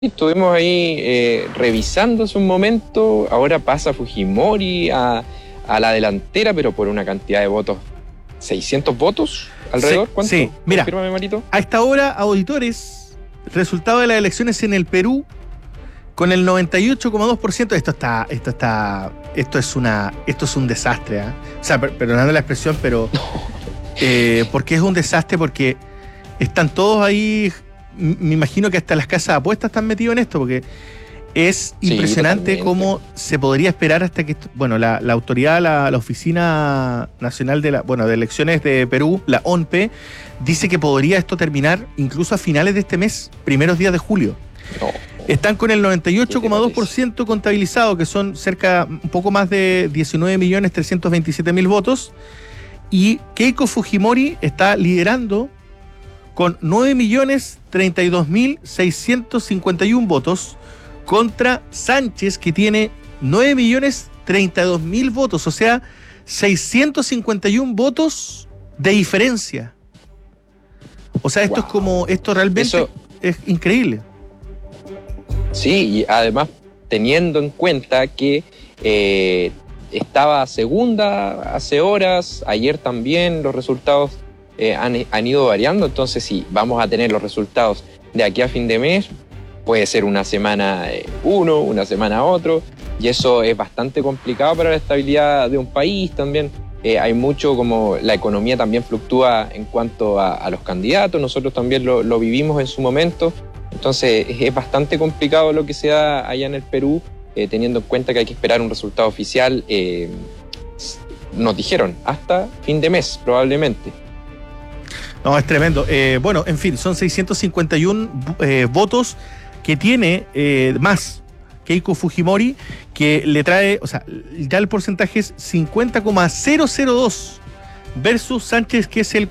estuvimos ahí revisando hace un momento. Ahora pasa Fujimori a la delantera, pero por una cantidad de votos. ¿600 votos alrededor? Sí, ¿Cuánto? sí. Mira, confírmame, Marito. A esta hora, auditores, resultado de las elecciones en el Perú, con el 98,2%. Esto es un desastre, ¿eh? O sea, perdonando la expresión, pero porque es un desastre, porque están todos ahí. Me imagino que hasta las casas de apuestas están metidos en esto, porque es impresionante cómo se podría esperar hasta que, bueno, la autoridad, la Oficina Nacional de Elecciones de Perú, la ONPE, dice que podría esto terminar incluso a finales de este mes, primeros días de julio. No. Están con el 98,2% contabilizado, que son un poco más de 19.327.000 votos, y Keiko Fujimori está liderando con 9.032.651 votos, contra Sánchez, que tiene 9.032.000 votos, o sea, 651 votos de diferencia. O sea, esto realmente es increíble. Sí, y además teniendo en cuenta que estaba segunda hace horas, ayer también los resultados han ido variando, entonces si vamos a tener los resultados de aquí a fin de mes, puede ser una semana uno, una semana otro, y eso es bastante complicado para la estabilidad de un país también. Hay mucho, como la economía también fluctúa en cuanto a los candidatos, nosotros también lo vivimos en su momento, entonces es bastante complicado lo que se da allá en el Perú, teniendo en cuenta que hay que esperar un resultado oficial, nos dijeron, hasta fin de mes probablemente. No, es tremendo. Bueno, en fin, son 651 votos que tiene más Keiko Fujimori, que le trae, o sea, ya el porcentaje es 50,002 versus Sánchez, que es el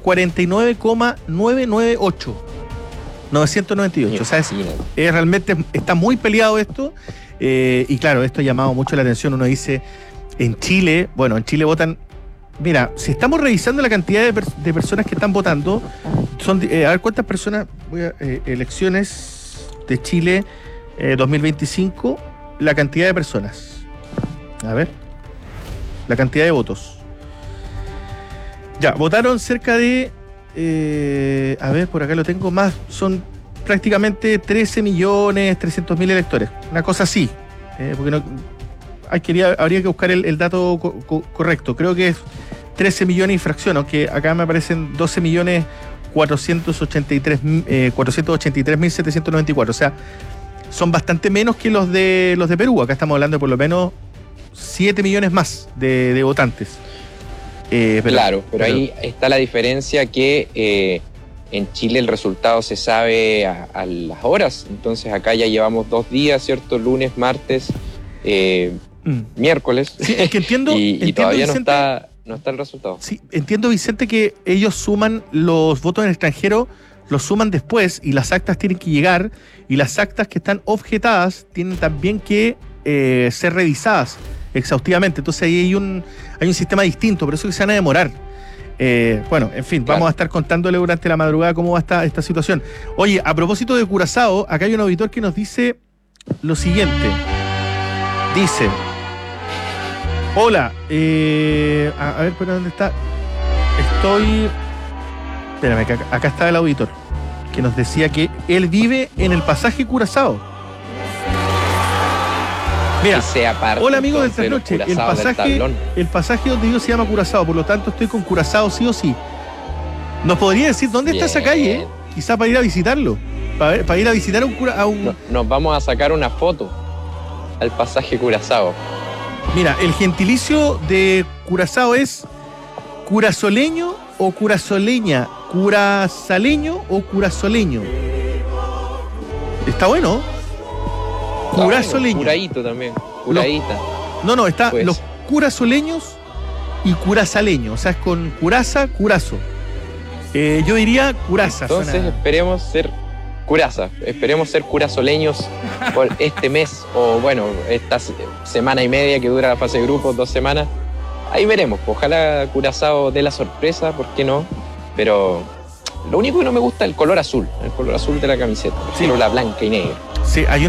49,998. 998. O sea, realmente está muy peleado esto. Y claro, esto ha llamado mucho la atención. Uno dice, en Chile votan. Mira, si estamos revisando la cantidad de personas que están votando, a ver cuántas personas, elecciones de Chile 2025, la cantidad de personas. A ver, la cantidad de votos. Ya, votaron cerca de, a ver, por acá lo tengo más, son prácticamente 13.300.000 electores, una cosa así, porque no... habría que buscar el dato correcto. Creo que es 13 millones y fracción, aunque acá me aparecen 12.483.794. O sea, son bastante menos que los de Perú. Acá estamos hablando de por lo menos 7 millones más de votantes. Pero ahí está la diferencia, que en Chile el resultado se sabe a las horas. Entonces acá ya llevamos 2 días, ¿cierto? Lunes, martes, miércoles. Sí, es que entiendo, y todavía Vicente, no está el resultado. Sí, entiendo, Vicente, que ellos suman los votos en el extranjero, los suman después, y las actas tienen que llegar, y las actas que están objetadas tienen también que ser revisadas exhaustivamente. Entonces ahí hay un sistema distinto, por eso que se van a demorar. Bueno, en fin, vamos a estar contándole durante la madrugada cómo va esta situación. Oye, a propósito de Curazao, acá hay un auditor que nos dice lo siguiente. Dice: hola, a ver, ¿pero dónde está? Espérame, que acá está el auditor, que nos decía que él vive en el pasaje Curazao. Mira, hola amigos del Trasnoche, el pasaje donde yo se llama Curazao, por lo tanto estoy con Curazao sí o sí. ¿Nos podría decir dónde está esa calle? Quizá para ir a visitarlo, para ir a visitar a un... Nos vamos a sacar una foto al pasaje Curazao. Mira, el gentilicio de Curazao es curazoleño o curazoleña, curazaleño o curazoleño. Está bueno. Curazoleño. Curadito también, curadita. No, está pues los curazoleños y curazaleños, o sea, es con curaza, curazo. Yo diría curaza. Entonces esperemos ser curazoleños por este mes, o bueno, esta semana y media que dura la fase de grupos, 2 semanas. Ahí veremos, ojalá Curazao dé la sorpresa, ¿por qué no? Pero lo único que no me gusta es el color azul de la camiseta, prefiero la blanca y negra. Sí, hay